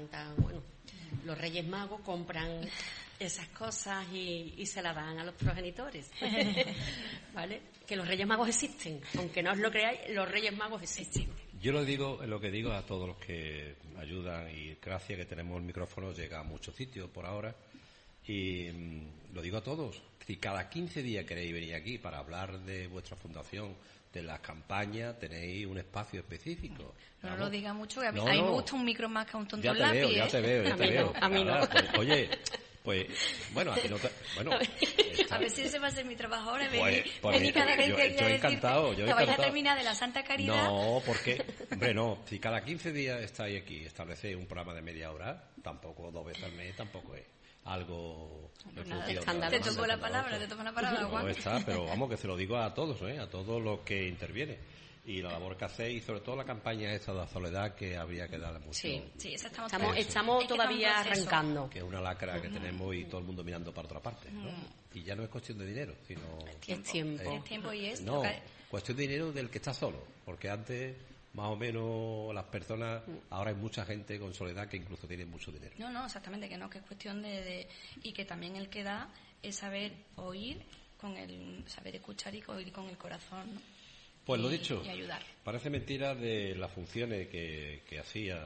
encanta, bueno, los Reyes Magos compran esas cosas y se las dan a los progenitores, ¿vale? Que los Reyes Magos existen, aunque no os lo creáis, los Reyes Magos existen. Yo lo que digo a todos los que ayudan, y gracias que tenemos el micrófono, llega a muchos sitios por ahora, y lo digo a todos, si cada 15 días queréis venir aquí para hablar de vuestra fundación, de las campañas, tenéis un espacio específico. No lo diga mucho, que a mí me gusta un micro más que un tonto lápiz. Ya te veo. A mí no. Pues, oye, pues, bueno, aquí no te... Bueno, a ver si ese va a ser mi trabajo ahora. Pues cada vez que yo encantado. que vaya a terminar de la Santa Caridad. No, porque, hombre, no. Si cada 15 días estáis aquí, establecéis un programa de media hora, tampoco 2 veces al mes, tampoco es algo... Te tomo la palabra, Juan. No está, pero vamos, que se lo digo a todos, a todos los que intervienen. Y la labor que hacéis, y sobre todo la campaña esta de la soledad, que habría que darle mucho. Sí, esa estamos todavía arrancando. Que es una lacra que tenemos y todo el mundo mirando para otra parte, ¿no? Y ya no es cuestión de dinero, sino... Es tiempo. Es tiempo y es... No, cuestión de dinero del que está solo, porque antes... Más o menos las personas, ahora hay mucha gente con soledad que incluso tiene mucho dinero. No, exactamente, que no, que es cuestión de y que también el que da es saber oír, saber escuchar y oír con el corazón, ¿no? Pues lo dicho, y ayudar. Parece mentira de las funciones que hacía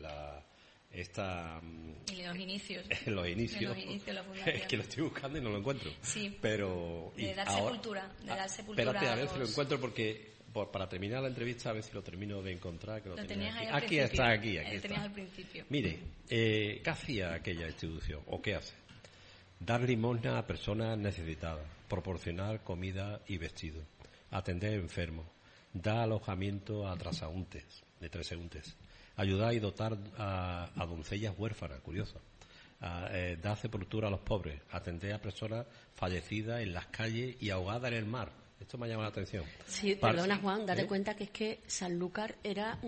esta... En los inicios. En los inicios la fundación. Es que lo estoy buscando y no lo encuentro. Sí. Pero... De dar sepultura. Espérate, a ver si lo encuentro porque... Para terminar la entrevista, a ver si lo termino de encontrar. Que lo tenías aquí. Aquí está. Tenías al principio. Mire, ¿qué hacía aquella institución? ¿O qué hace? Dar limosna a personas necesitadas, proporcionar comida y vestido, atender enfermos, dar alojamiento a transeúntes, ayudar y dotar a doncellas huérfanas, curioso, dar sepultura a los pobres, atender a personas fallecidas en las calles y ahogadas en el mar. Esto me ha llamado la atención. Sí, perdona, Juan, date cuenta que es que Sanlúcar era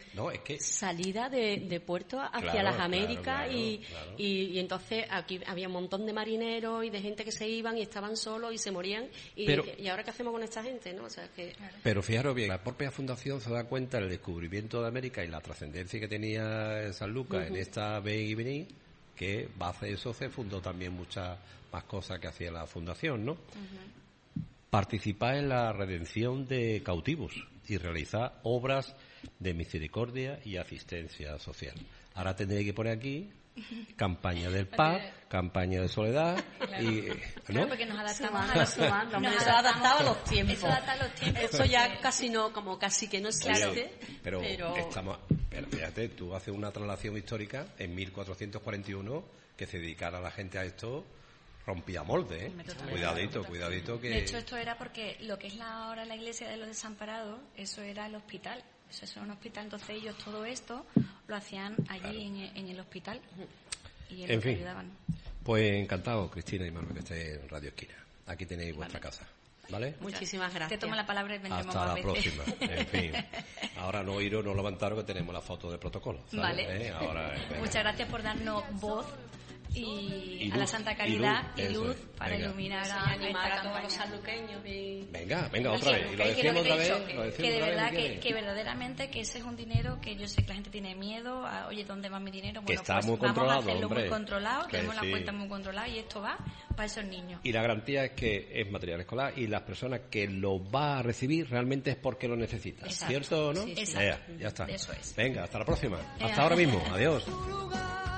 salida de puerto hacia las Américas y entonces aquí había un montón de marineros y de gente que se iban y estaban solos y se morían y ahora qué hacemos con esta gente, ¿no? O sea, Pero fijaros bien, la propia fundación se da cuenta del descubrimiento de América y la trascendencia que tenía Sanlúcar en esta ven y venir, que base de eso se fundó también muchas más cosas que hacía la fundación, ¿no? Participar en la redención de cautivos y realizar obras de misericordia y asistencia social. Ahora tendré que poner aquí campaña del paz, campaña de soledad y... Claro, porque nos adaptamos eso ha adaptado a los tiempos. Eso ya casi no, como casi que no existe. Pero fíjate, tú haces una traslación histórica en 1441 que se dedicara a la gente a esto... rompía molde, ¿eh? Cuidadito que... De hecho, esto era porque lo que es ahora la iglesia de los desamparados, eso era el hospital. Eso era un hospital, entonces ellos todo esto lo hacían allí en el hospital. Y en fin, ayudaban. Pues encantado, Cristina y Manuel, que esté en Radio Esquina. Aquí tenéis vuestra casa. ¿Vale? Muchísimas gracias. Te tomo la palabra y vendremos hasta más la próxima. En fin. Ahora no levantaros que tenemos la foto de protocolo. ¿Sabes? Vale. Muchas gracias por darnos voz y a la Santa Caridad y luz para iluminar a todos los sanluqueños. Venga, otra vez. Y lo decimos otra vez. Que de verdad, que verdaderamente que ese es un dinero que yo sé que la gente tiene miedo. Oye, ¿dónde va mi dinero? Que está pues muy vamos controlado, a hacerlo hombre. muy controlado, tenemos la cuenta muy controlada y esto va para esos niños. Y la garantía es que es material escolar y las personas que lo va a recibir realmente es porque lo necesitan. ¿Cierto o no? Sí. Ya está. Eso es. Venga, hasta la próxima. Hasta ahora mismo. Adiós.